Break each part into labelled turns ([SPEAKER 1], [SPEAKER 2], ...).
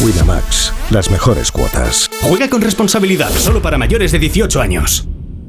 [SPEAKER 1] Winamax, las mejores cuotas.
[SPEAKER 2] Juega con responsabilidad, solo para mayores de 18 años.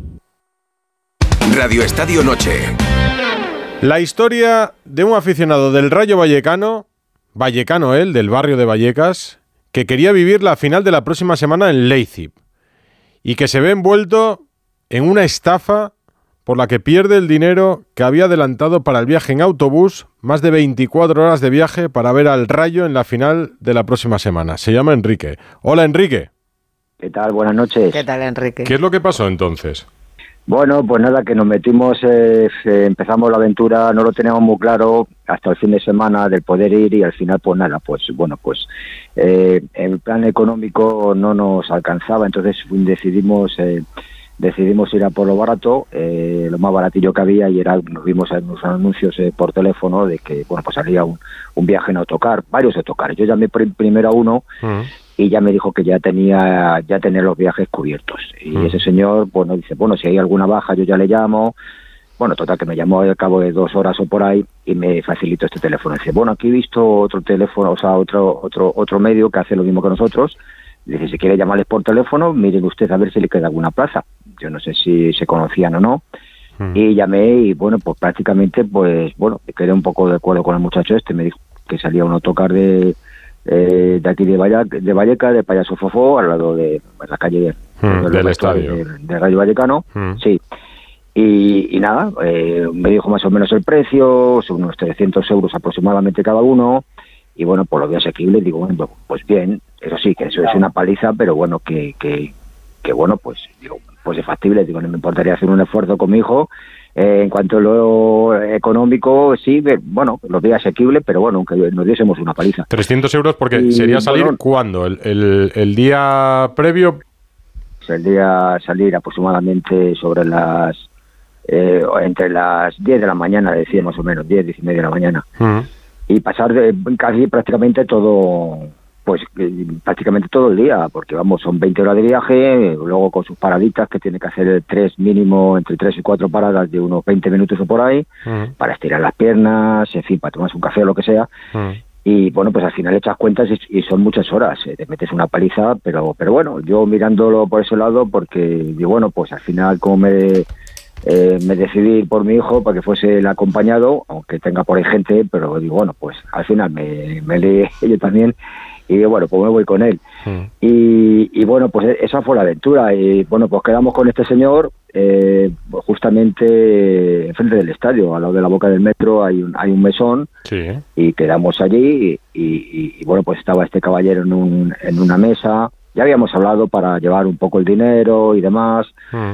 [SPEAKER 3] Radio Estadio Noche.
[SPEAKER 4] La historia de un aficionado del Rayo Vallecano él, del barrio de Vallecas, que quería vivir la final de la próxima semana en Leipzig y que se ve envuelto en una estafa por la que pierde el dinero que había adelantado para el viaje en autobús, más de 24 horas de viaje para ver al Rayo en la final de la próxima semana. Se llama Enrique. Hola, Enrique.
[SPEAKER 5] ¿Qué tal? Buenas noches.
[SPEAKER 6] ¿Qué tal, Enrique?
[SPEAKER 4] ¿Qué es lo que pasó entonces?
[SPEAKER 5] Bueno, pues nada, que nos metimos, empezamos la aventura, no lo teníamos muy claro hasta el fin de semana del poder ir y al final pues nada, el plan económico no nos alcanzaba, entonces decidimos ir a por lo barato, lo más baratillo que había, y nos vimos en unos anuncios por teléfono de que pues salía un viaje en autocar, varios autocares. Yo llamé primero a uno y ya me dijo que ya tenía los viajes cubiertos. Y ese señor, pues nos dice, bueno, si hay alguna baja yo ya le llamo. Bueno, total, que me llamó al cabo de 2 horas o por ahí y me facilitó este teléfono. Dice, bueno, aquí he visto otro teléfono, o sea, otro medio que hace lo mismo que nosotros. Dice, si quiere llamarles por teléfono, miren usted a ver si le queda alguna plaza. Yo no sé si se conocían o no. Y llamé y bueno, pues prácticamente, me quedé un poco de acuerdo con el muchacho este. Me dijo que salía un autocar de aquí de Vallecas, de Payaso Fofó, al lado de la calle
[SPEAKER 4] del estadio
[SPEAKER 5] de Rayo Vallecano. Sí. Y nada, me dijo más o menos el precio, son unos 300 euros aproximadamente cada uno. Y bueno, pues lo vi asequible. Digo, bueno, pues bien, eso sí, que eso es una paliza, pero bueno, que bueno, pues digo, pues es factible. Digo, no me importaría hacer un esfuerzo con mi hijo. En cuanto a lo económico, sí, bueno, lo vi asequible, pero bueno, aunque nos diésemos una paliza.
[SPEAKER 4] 300 euros porque sería salir, bueno, ¿cuándo? ¿El día previo?
[SPEAKER 5] Sería salir aproximadamente sobre entre las 10 de la mañana, decía más o menos, 10, 10 y media de la mañana. Y pasar casi prácticamente todo el día, porque vamos, son 20 horas de viaje, luego con sus paraditas que tiene que hacer entre 3 y 4 paradas de unos 20 minutos o por ahí, para estirar las piernas, en fin, para tomarse un café o lo que sea. Y bueno, pues al final echas cuentas y son muchas horas, te metes una paliza, pero bueno, yo mirándolo por ese lado, porque digo, bueno, pues al final como me decidí ir por mi hijo para que fuese el acompañado, aunque tenga por ahí gente, pero digo, bueno, pues al final me leí yo también y bueno, pues me voy con él. Y bueno, pues esa fue la aventura. Y bueno, pues quedamos con este señor justamente enfrente del estadio, al lado de la boca del metro hay un mesón. Sí. Y quedamos allí y bueno, pues estaba este caballero en una mesa. Ya habíamos hablado para llevar un poco el dinero y demás.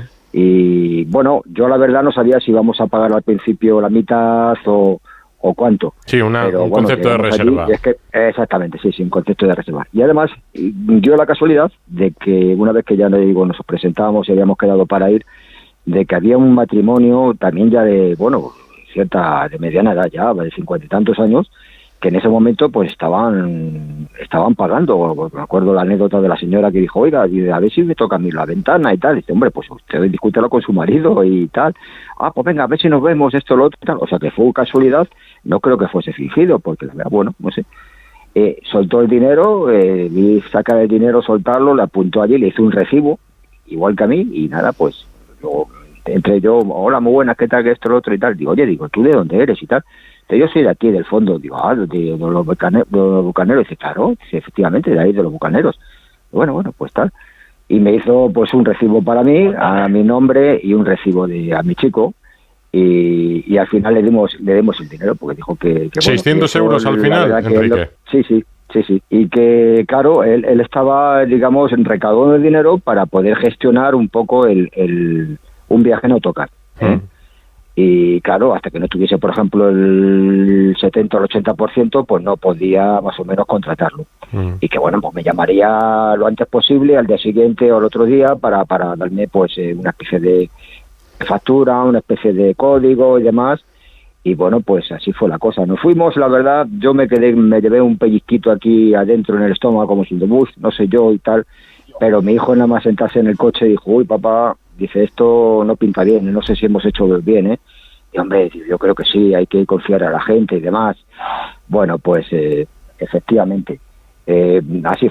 [SPEAKER 5] Y bueno, yo la verdad no sabía si íbamos a pagar al principio la mitad o cuánto.
[SPEAKER 4] Sí, un concepto de reserva.
[SPEAKER 5] Es que, exactamente, sí, un concepto de reserva. Y además, dio la casualidad de que una vez que ya nos presentábamos y habíamos quedado para ir, de que había un matrimonio también ya de mediana edad ya, de 50 y tantos años, que en ese momento pues estaban pagando. Me acuerdo la anécdota de la señora que dijo, oiga, a ver si me toca a mí la ventana y tal. Y dice, hombre, pues usted discútelo con su marido y tal. Pues venga, a ver si nos vemos, esto, lo otro y tal. O sea, que fue casualidad, no creo que fuese fingido, porque la verdad, bueno, no sé. Soltó el dinero, vi sacar el dinero, soltarlo, le apuntó allí, le hizo un recibo, igual que a mí, y nada, pues luego entré yo, hola, muy buenas, ¿qué tal, que esto, lo otro y tal? Digo, oye, ¿tú de dónde eres y tal? Yo soy de aquí, del fondo. Digo, de los bucaneros. Dice, claro, sí, efectivamente, de ahí, de los bucaneros. Bueno, pues tal. Y me hizo pues un recibo para mí, a mi nombre, y un recibo a mi chico. Y al final le dimos el dinero, porque dijo que
[SPEAKER 4] 600 euros al final, Enrique.
[SPEAKER 5] Sí. Y que, claro, él estaba, digamos, recaudando el dinero para poder gestionar un poco un viaje en autocar. Y claro, hasta que no tuviese, por ejemplo, el 70 o el 80%, pues no podía más o menos contratarlo. Y que bueno, pues me llamaría lo antes posible, al día siguiente o al otro día, para darme pues una especie de factura, una especie de código y demás. Y bueno, pues así fue la cosa. Nos fuimos, la verdad, yo me llevé un pellizquito aquí adentro en el estómago, como sin de bus, no sé yo y tal, pero mi hijo nada más sentarse en el coche dijo, uy, papá, dice, esto no pinta bien, no sé si hemos hecho bien, Y hombre, yo creo que sí, hay que confiar a la gente y demás. Bueno, pues efectivamente, así